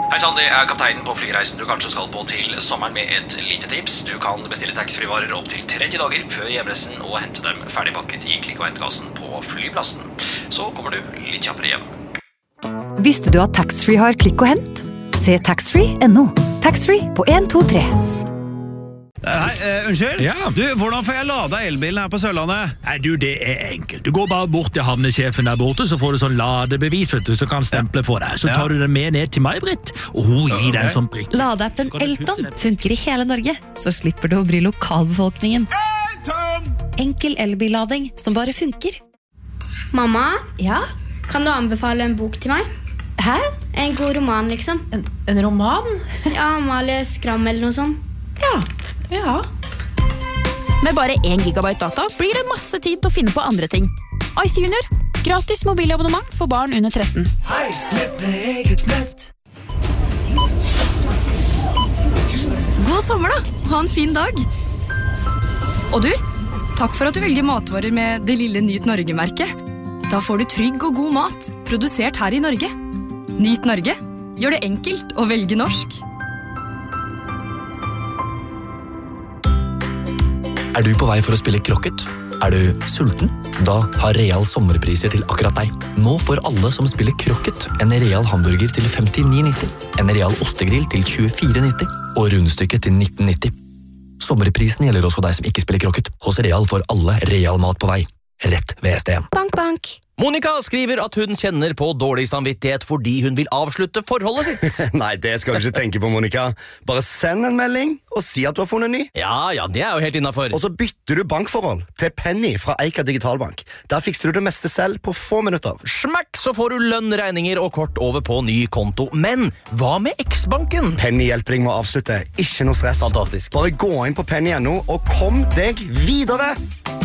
Hei sann, det kapteinen på flyreisen du kanskje skal på til sommeren med et lite tips. Du kan bestille taxfree-varer opp til 30 dager før hjemreisen og hente dem ferdigpakket i klikk- og hentekassen på flyplassen. Så kommer du litt kjappere hjem. Visste du at taxfree har klikk og hent? Se taxfree.no. Taxfree på 1, 2, 3. Hei, unnskyld? Ja. Du, hvordan får jeg lada elbilen her på Sørlandet? Nei, du, det enkelt. Du går bare bort til havnesjefen der borte, så får du sånn ladebevis, vet du, som kan stemple for deg. Så tar du den med ned til meg, Britt, og hun gir deg en sånn prikk. Ladeappen Elton funker i hele Norge, så slipper du å bry lokalbefolkningen. Enkel elbillading som bare funker. Mamma, Ja? kan du anbefale en bok til meg? Hæ? En god roman, liksom. En roman? Ja, Amalie Skram eller noe sånt. Ja. Med bare 1 gigabyte data blir det masse tid til å finne på andre ting. Ice Junior. Gratis mobilabonnement for barn under 13. God sommer da. Ha en fin dag. Og du, takk for at du velger matvarer med det lille Nyt Norge-merket. Da får du trygg og god mat, produsert her i Norge. Nyt Norge. Gjør det enkelt å velge norsk. Er du på vei for å spille krokket? Er du sulten? Da har Real sommerpriser til akkurat deg. Nå får alle som spiller krokket en Real hamburger til 59,90, en Real ostegrill til 24,90 og rundstykket til 19,90. Sommerprisen gjelder også deg som ikke spiller krokket. Hos Real får alle Real mat på vei. Rett ved STN. Bank, bank. Monica skriver at hun kjenner på dårlig samvittighet fordi hun vil avslutte forholdet sitt. Nei, det skal du ikke tenke på, Monica. Bare send en melding og si at du har funnet ny. Ja, det er jo helt innenfor. Og så bytter du bankforhold til Penny fra Eika Digitalbank. Der fikser du det meste selv på få minutter. Smakk, så får du lønn, regninger og kort over på ny konto. Men hva med X-banken? Penny hjelper deg med å avslutte. Ikke noe stress. Fantastisk. Bare gå inn på penny.no og kom deg videre!